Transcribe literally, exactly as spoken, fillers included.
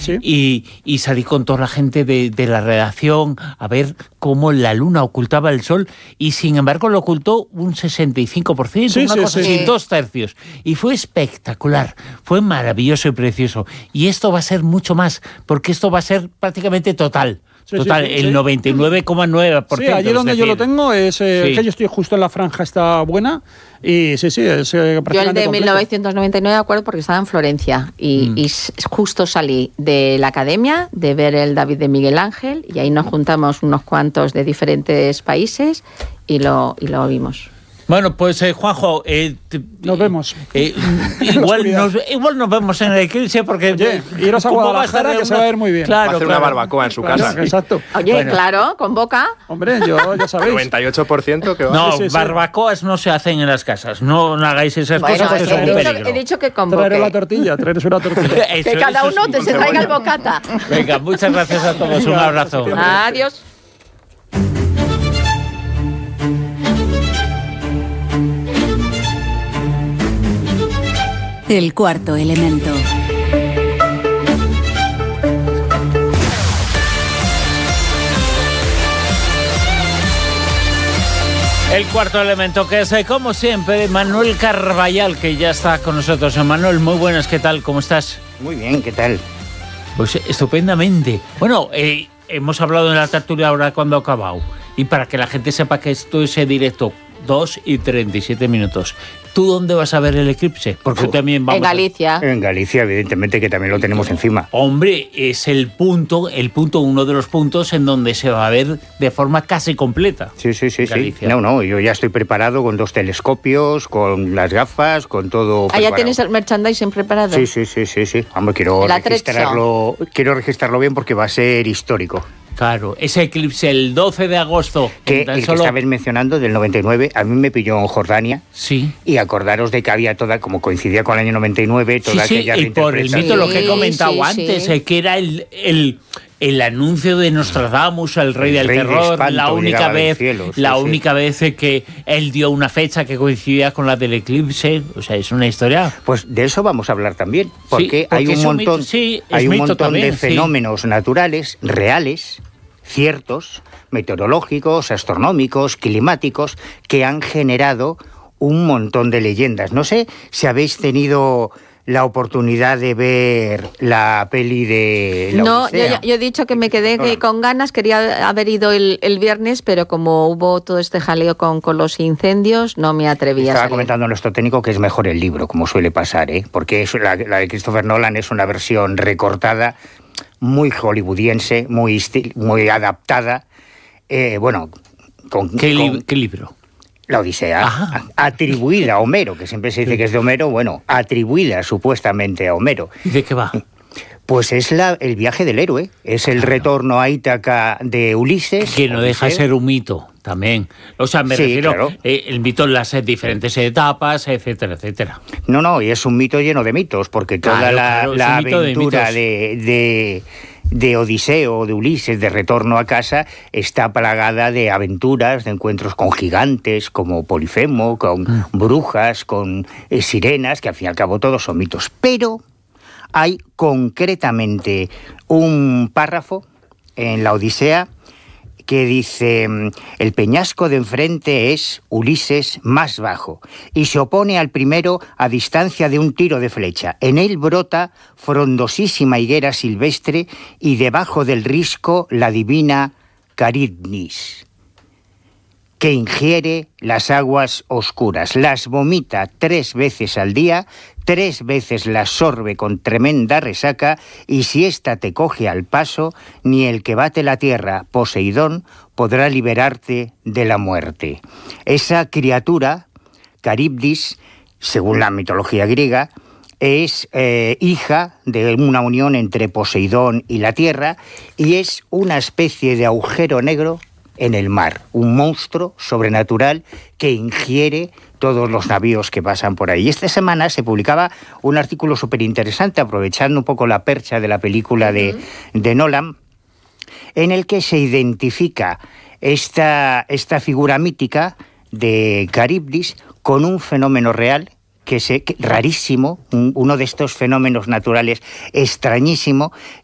sí. y, y salí con toda la gente de, de la redacción a ver cómo la luna ocultaba el sol y sin embargo lo ocultó un sesenta y cinco por ciento, Sí, una sí, cosa sí. así, dos tercios. Y fue espectacular, fue maravilloso y precioso. Y esto va a ser mucho más, porque esto va a ser prácticamente total. Sí, Total, sí, sí, el sí. noventa y nueve coma nueve por ciento. Sí, allí donde es yo lo decir, tengo es eh, sí. que yo estoy justo en la franja, está buena. Y sí, sí, es eh, Yo el prácticamente de completo. mil novecientos noventa y nueve, de acuerdo, porque estaba en Florencia y, Mm. y s- justo salí de la academia de ver el David de Miguel Ángel y ahí nos juntamos unos cuantos de diferentes países y lo, y lo vimos. Bueno, pues eh, Juanjo, eh, te- Nos vemos. eh, En la igual, oscuridad. nos, igual nos vemos en el eclipse porque... Oye, iros a como Guadalajara, va a que estar se va a ver muy bien. Claro, Va a hacer claro. una barbacoa en su Claro, casa. exacto. Oye, Bueno. claro, convoca. Hombre, yo ya sabéis. noventa y ocho por ciento que va. No, Sí, sí, sí. barbacoas no se hacen en las casas. No, no hagáis esas Bueno, cosas que he son un dicho- peligro. he dicho que Traeré la convoque. tortilla, traeros una tortilla. Eso- Que cada eso uno sí. te se traiga el bocata. Venga, muchas gracias a todos. Un Venga, abrazo. septiembre. Adiós. El cuarto elemento. El cuarto elemento que es, eh, como siempre, Manuel Carballal, que ya está con nosotros. Manuel, muy buenas, ¿qué tal? ¿Cómo estás? Muy bien, ¿qué tal? Pues estupendamente. Bueno, eh, hemos hablado en la tertulia ahora cuando ha acabado. Y para que la gente sepa que esto es en directo, dos y treinta y siete minutos. ¿Tú dónde vas a ver el eclipse? Porque Uf. también vamos En a- Galicia. En Galicia, evidentemente, que también lo tenemos encima. Hombre, es el punto, el punto, uno de los puntos en donde se va a ver de forma casi completa. Sí, sí, sí, sí. Galicia. No, no, yo ya estoy preparado con dos telescopios, con las gafas, con todo Ah, ya preparado. tienes el merchandising preparado. Sí, sí, sí, sí, sí. Hombre, quiero El atrezzo. registrarlo, quiero registrarlo bien porque va a ser histórico. Claro, ese eclipse el doce de agosto. Que en tan el que solo- estabais mencionando, del noventa y nueve, a mí me pilló en Jordania. Sí. Y acordaros de que había toda, como coincidía con el año noventa y nueve, Sí, toda sí, aquella y por el mito, reinterpretación. lo que he Sí, comentado sí, antes, sí. eh, que era el, el, el anuncio de Nostradamus, el rey El del rey de terror, espanto la única llegaba del vez, cielo, sí, la sí. única vez eh, que él dio una fecha que coincidía con la del eclipse. O sea, es una historia. Pues de eso vamos a hablar también, porque, porque hay un es un montón, mito, sí, es hay un mito montón también, de sí. fenómenos naturales, reales, ciertos, meteorológicos, astronómicos, climáticos, que han generado un montón de leyendas. No sé si habéis tenido la oportunidad de ver la peli de La No, yo, Odisea. yo- yo he dicho que me quedé Hola. que con ganas, quería haber ido el, el viernes, pero como hubo todo este jaleo con, con los incendios, no me atreví a Estaba salir. comentando nuestro técnico que es mejor el libro, como suele pasar, ¿eh? Porque es la, la de Christopher Nolan es una versión recortada, muy hollywoodiense, muy, esti- muy adaptada. Eh, bueno, con, ¿Qué, con li- qué libro? La Odisea, Ajá. a- atribuida a Homero, que siempre se dice que es de Homero, bueno, atribuida supuestamente a Homero. ¿Y de qué va? Pues es la, el viaje del héroe, es el retorno a Ítaca de Ulises. Que no deja de Odiseo. ser un mito también. O sea, me Sí, refiero claro. eh, el mito en las eh, diferentes etapas, etcétera, etcétera. No, no, y es un mito lleno de mitos, porque toda Claro, la, claro, es la un mito de aventura mitos. de, de, de Odiseo, de Ulises, de retorno a casa, está plagada de aventuras, de encuentros con gigantes, como Polifemo, con Mm. brujas, con eh, sirenas, que al fin y al cabo todos son mitos. Pero hay concretamente un párrafo en la Odisea que dice: el peñasco de enfrente es Ulises más bajo y se opone al primero a distancia de un tiro de flecha. En él brota frondosísima higuera silvestre y debajo del risco la divina Caridnis, que ingiere las aguas oscuras, las vomita tres veces al día, tres veces las sorbe con tremenda resaca, y si ésta te coge al paso, ni el que bate la tierra, Poseidón, podrá liberarte de la muerte. Esa criatura, Caribdis, según la mitología griega, es eh, hija de una unión entre Poseidón y la tierra, y es una especie de agujero negro en el mar, un monstruo sobrenatural que ingiere todos los navíos que pasan por ahí. Y esta semana se publicaba un artículo súper interesante, aprovechando un poco la percha de la película de, de Nolan, en el que se identifica esta, esta figura mítica de Caribdis con un fenómeno real que es rarísimo, un, uno de estos fenómenos naturales extrañísimo,